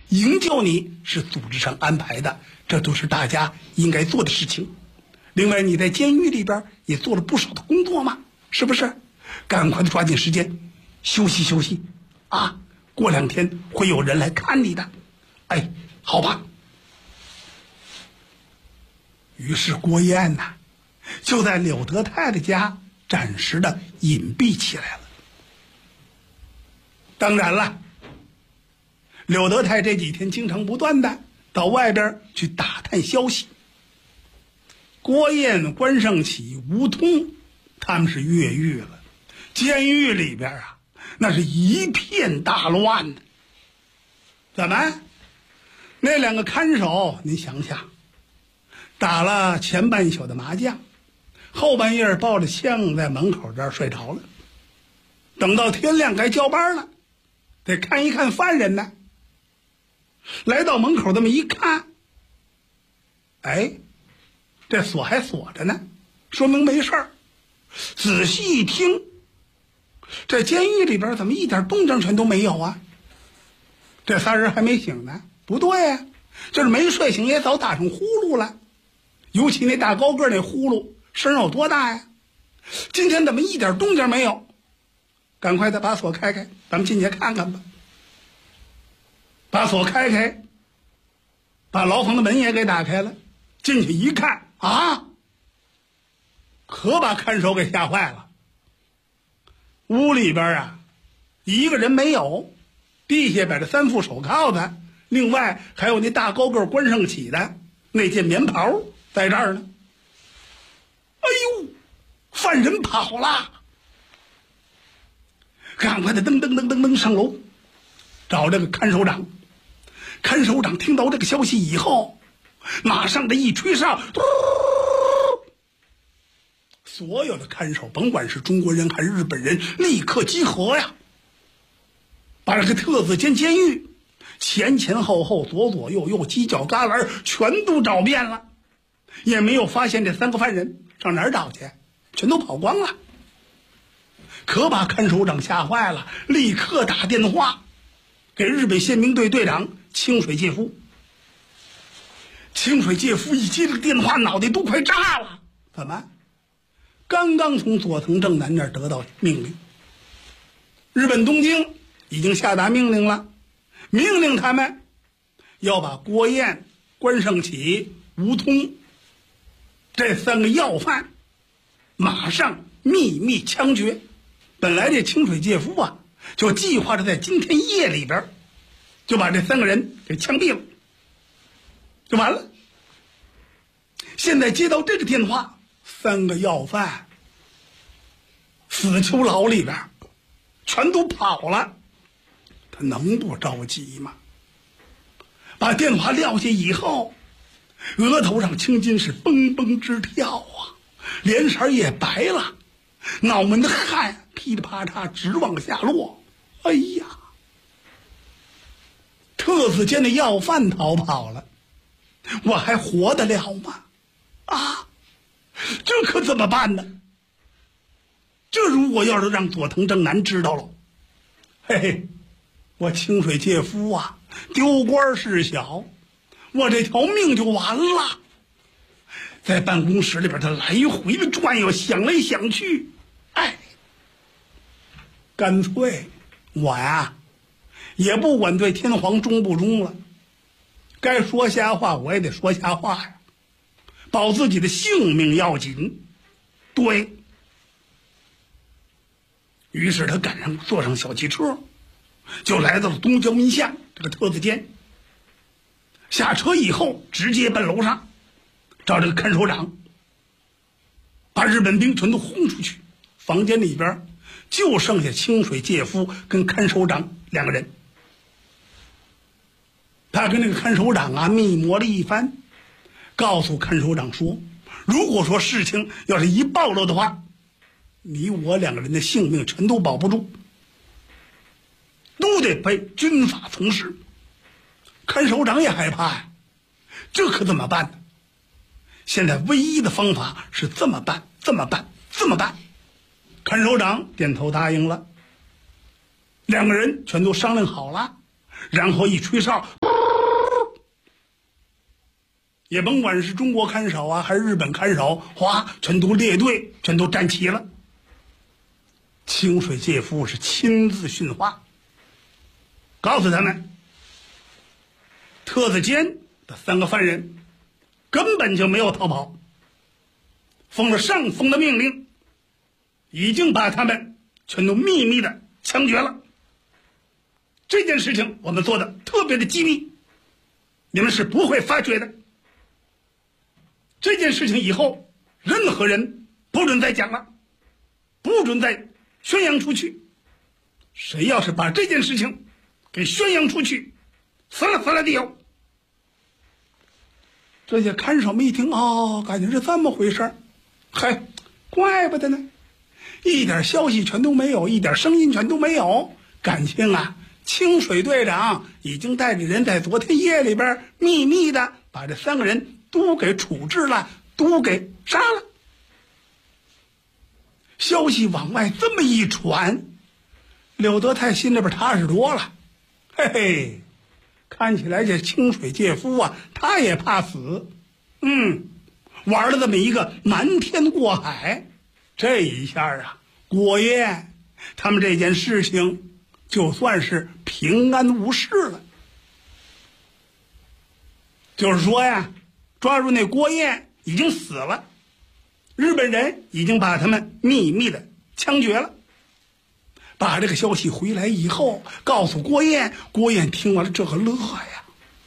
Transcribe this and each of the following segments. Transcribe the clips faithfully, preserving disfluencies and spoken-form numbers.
营救你是组织上安排的，这都是大家应该做的事情。另外，你在监狱里边也做了不少的工作嘛，是不是？赶快的抓紧时间休息休息啊！过两天会有人来看你的。哎，好吧。于是郭燕呐、啊，就在柳德泰的家暂时的隐蔽起来了。当然了，柳德泰这几天经常不断的到外边去打探消息。郭燕、关胜起、吴通他们是越狱了，监狱里边啊那是一片大乱的。怎么那两个看守您想想，打了前半宿的麻将，后半夜抱着枪在门口这儿睡着了，等到天亮该交班了，得看一看犯人呢。来到门口这么一看，哎，这锁还锁着呢，说明没事儿。仔细一听，这监狱里边怎么一点动静全都没有啊？这仨人还没醒呢，不对呀、啊，就是没睡醒也早打上呼噜了。尤其那大高个那呼噜声有多大呀？今天怎么一点动静没有？赶快的把锁开开，咱们进去看看吧。把锁开开，把牢房的门也给打开了，进去一看啊，可把看守给吓坏了。屋里边啊一个人没有，地下摆着三副手铐子，另外还有那大高个关胜起的那件棉袍在这儿呢。哎呦，犯人跑了！赶快的噔噔噔噔噔上楼找这个看守长。看守长听到这个消息以后，马上的一吹哨，所有的看守甭管是中国人还是日本人立刻集合呀，把这个特子监监狱前前后后左左右右犄角旮旯全都找遍了，也没有发现这三个犯人。上哪儿找去？全都跑光了。可把看守长吓坏了，立刻打电话给日本宪兵队队长清水介夫。清水介夫一接这个电话，脑袋都快炸了。怎么？刚刚从佐藤正男那儿得到命令，日本东京已经下达命令了，命令他们要把郭燕、关胜起、吴通这三个要犯马上秘密枪决。本来这清水介夫啊就计划着在今天夜里边就把这三个人给枪毙了，就完了。现在接到这个电话，三个要犯死囚牢里边全都跑了，他能不着急吗？把电话撂下以后，额头上青筋是蹦蹦直跳啊，脸色也白了，脑门的汗噼里啪嚓直往下落。哎呀，特子监的要犯逃跑了，我还活得了吗？啊，这可怎么办呢？这如果要是让佐藤正男知道了，嘿嘿，我清水介夫啊丢官事小，我这条命就完了。在办公室里边他来回的转悠，想来想去，哎，干脆我呀也不管对天皇忠不忠了，该说瞎话我也得说瞎话呀，保自己的性命要紧。对，于是他赶上坐上小汽车，就来到了东交民巷这个特子监。下车以后直接奔楼上找这个看守长，把日本兵全都轰出去。房间里边就剩下清水介夫跟看守长两个人。他跟那个看守长啊密谋了一番，告诉看守长说，如果说事情要是一暴露的话，你我两个人的性命全都保不住，都得被军法从事。看守长也害怕呀，这可怎么办呢？现在唯一的方法是这么办这么办这么办。看守长点头答应了，两个人全都商量好了，然后一吹哨， 也甭管是中国看守啊，还是日本看守，哗，全都列队，全都站齐了。清水介夫是亲自训话，告诉他们，特子监的三个犯人根本就没有逃跑，奉了上峰的命令，已经把他们全都秘密的枪决了。这件事情我们做的特别的机密，你们是不会发觉的。这件事情以后任何人不准再讲了，不准再宣扬出去。谁要是把这件事情给宣扬出去，死了死了的有。这些看守们一听，哦，感情是这么回事，嗨，怪不得呢，一点消息全都没有，一点声音全都没有，感情啊，清水队长已经带着人在昨天夜里边秘密的把这三个人都给处置了，都给杀了。消息往外这么一传，柳德泰心里边踏实多了。嘿嘿，看起来这清水介夫啊，他也怕死，嗯，玩了这么一个瞒天过海。这一下啊，果燕他们这件事情就算是平安无事了。就是说呀，抓住那郭燕已经死了，日本人已经把他们秘密的枪决了。把这个消息回来以后告诉郭燕，郭燕听完了这个乐呀。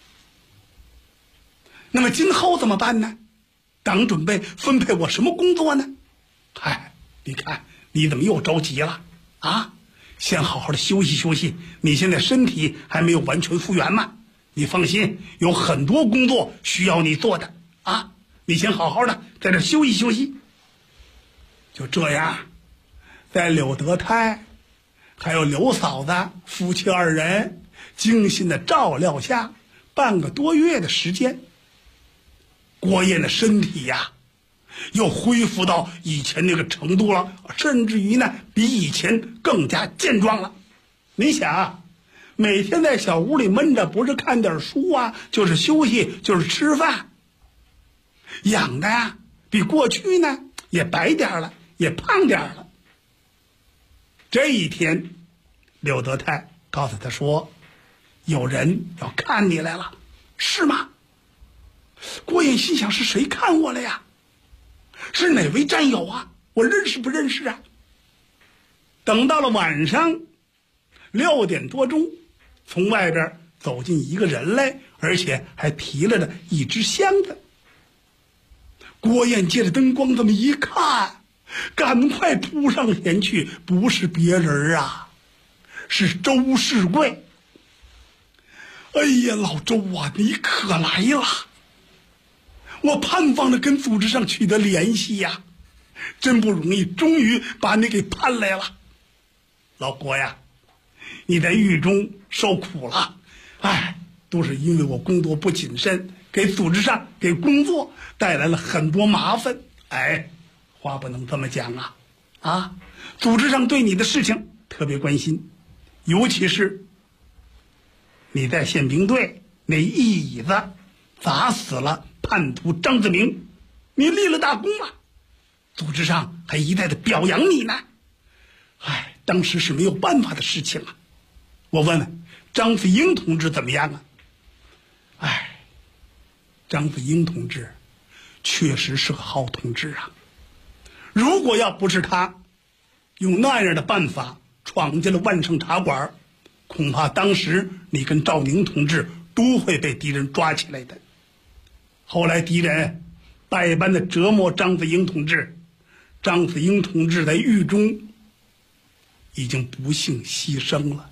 那么今后怎么办呢？党准备分配我什么工作呢？嗨，你看你怎么又着急了啊？先好好的休息休息，你现在身体还没有完全复原嘛。你放心，有很多工作需要你做的啊！你先好好的在这休息休息。就这样，在柳德泰还有刘嫂子夫妻二人精心的照料下，半个多月的时间，郭燕的身体呀又恢复到以前那个程度了，甚至于呢比以前更加健壮了。你想，每天在小屋里闷着，不是看点书啊，就是休息，就是吃饭，养的呀比过去呢也白点了，也胖点了。这一天，柳德泰告诉他说，有人要看你来了。是吗？郭燕心想，是谁看我了呀？是哪位战友啊？我认识不认识啊？等到了晚上六点多钟，从外边走进一个人来，而且还提了着一只箱子。郭燕借着灯光这么一看，赶快扑上前去，不是别人啊，是周世贵。哎呀，老周啊，你可来了！我盼望着跟组织上取得联系呀，真不容易，终于把你给盼来了。老郭呀，你在狱中受苦了，哎，都是因为我工作不谨慎，给组织上给工作带来了很多麻烦。哎，话不能这么讲啊！啊，组织上对你的事情特别关心，尤其是你在宪兵队那一椅子砸死了叛徒张子明，你立了大功了，组织上还一再的表扬你呢。哎，当时是没有办法的事情啊。我问问张子英同志怎么样啊？哎，张子英同志确实是个好同志啊。如果要不是他用那样的办法闯进了万盛茶馆，恐怕当时你跟赵宁同志都会被敌人抓起来的。后来敌人百般的折磨张子英同志，张子英同志在狱中已经不幸牺牲了。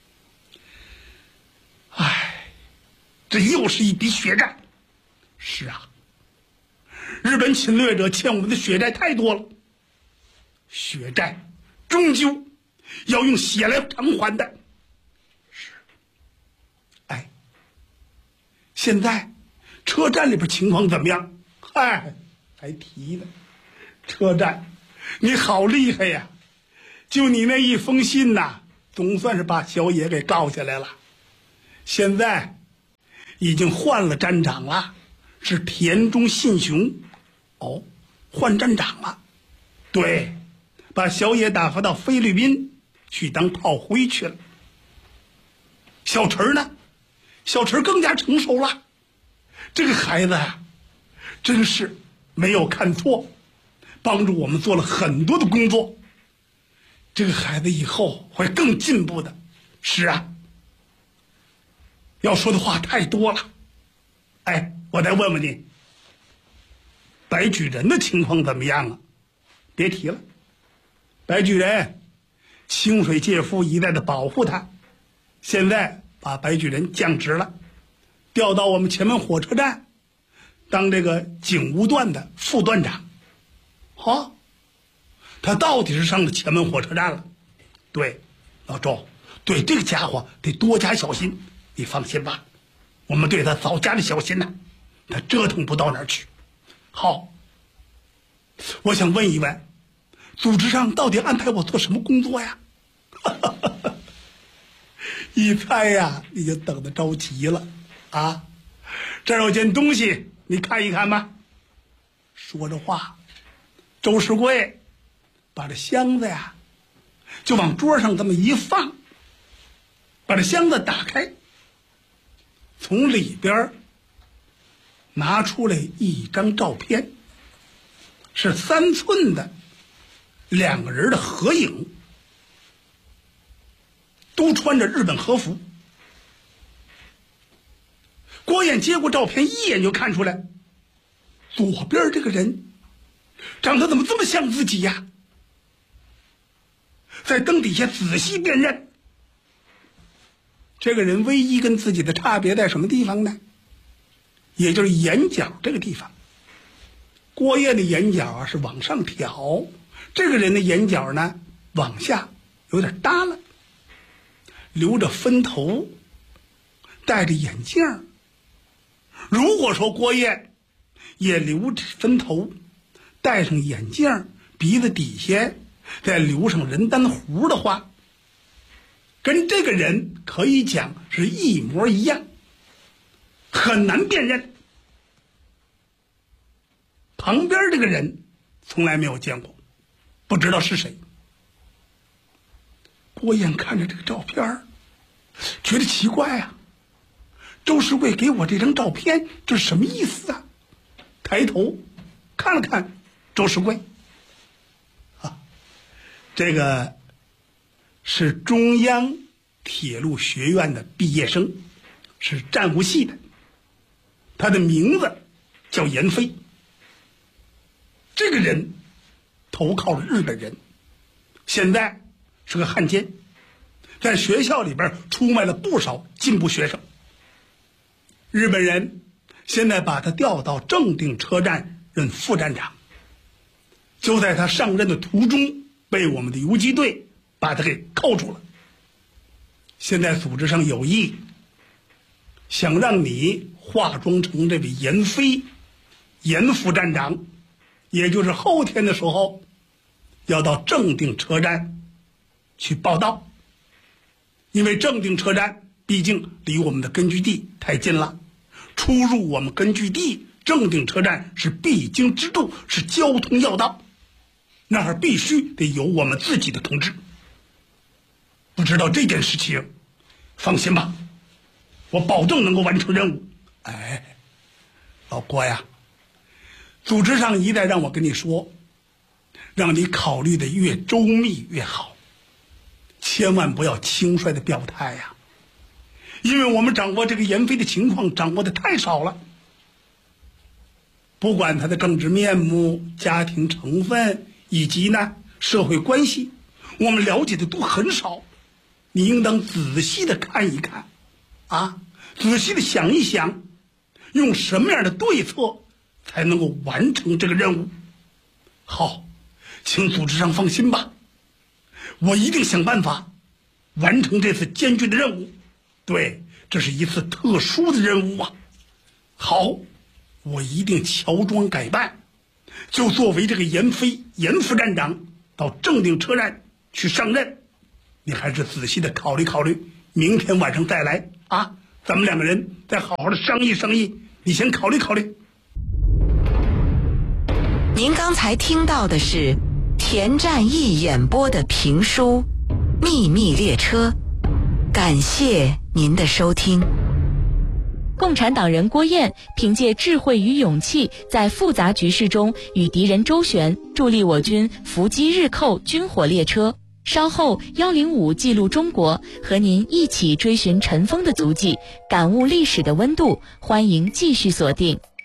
唉，这又是一笔血债。是啊，日本侵略者欠我们的血债太多了，血债终究要用血来偿还的。是。哎，现在车站里边情况怎么样？嗨，还提呢。车站你好厉害呀，就你那一封信呐，总算是把小野给告下来了。现在已经换了站长了， 是田中信雄。哦，换站长了。对，把小野打发到菲律宾去当炮灰去了。小陈呢？小陈更加成熟了。这个孩子呀、啊，真是没有看错，帮助我们做了很多的工作。这个孩子以后会更进步的。是啊，要说的话太多了。哎，我再问问你，白举人的情况怎么样啊？别提了，白举人，清水介夫一再的保护他，现在把白举人降职了，调到我们前门火车站当这个警务段的副段长。好、哦，他到底是上了前门火车站了。对，老周，对这个家伙得多加小心。你放心吧，我们对他早加的小心呢、啊，他折腾不到哪儿去。好，我想问一问，组织上到底安排我做什么工作呀？一猜呀，你就等得着急了啊！这儿有件东西，你看一看吧。说着话，周世贵把这箱子呀就往桌上这么一放，把这箱子打开，从里边拿出来一张照片，是三寸的两个人的合影，都穿着日本和服。郭燕接过照片，一眼就看出来，左边这个人长得怎么这么像自己呀？在灯底下仔细辨认，这个人唯一跟自己的差别在什么地方呢？也就是眼角这个地方。郭燕的眼角啊是往上挑，这个人的眼角呢往下有点耷了，留着分头，戴着眼镜。如果说郭燕也留着分头，戴上眼镜，鼻子底下再留上人丹弧的话，跟这个人可以讲是一模一样，很难辨认。旁边这个人从来没有见过，不知道是谁。郭燕看着这个照片，觉得奇怪啊，周世贵给我这张照片，这是什么意思啊？抬头看了看周世贵，啊，这个是中央铁路学院的毕业生，是战务系的，他的名字叫严飞。这个人投靠了日本人，现在是个汉奸，在学校里边出卖了不少进步学生。日本人现在把他调到正定车站任副站长，就在他上任的途中被我们的游击队把他给扣住了。现在组织上有意想让你化妆成这位严飞，严副站长，也就是后天的时候要到正定车站去报到。因为正定车站毕竟离我们的根据地太近了，出入我们根据地正定车站是必经之路，是交通要道，那儿必须得有我们自己的同志。不知道这件事情，放心吧，我保证能够完成任务。哎，老郭呀，组织上一再让我跟你说，让你考虑的越周密越好，千万不要轻率的表态呀，因为我们掌握这个严飞的情况掌握的太少了，不管他的政治面目、家庭成分以及呢社会关系，我们了解的都很少。你应当仔细的看一看啊，仔细的想一想，用什么样的对策才能够完成这个任务。好，请组织上放心吧，我一定想办法完成这次艰巨的任务。对，这是一次特殊的任务啊。好，我一定乔装改扮，就作为这个严飞严副站长到正定车站去上任。你还是仔细的考虑考虑，明天晚上再来啊，咱们两个人再好好的商议商议。你先考虑考虑。 您刚才听到的是田占义演播的评书《秘密列车》，感谢您的收听。 共产党人郭燕凭借智慧与勇气，在复杂局势中与敌人周旋，助力我军伏击日寇军火列车。稍后幺零五记录中国，和您一起追寻尘封的足迹，感悟历史的温度。欢迎继续锁定。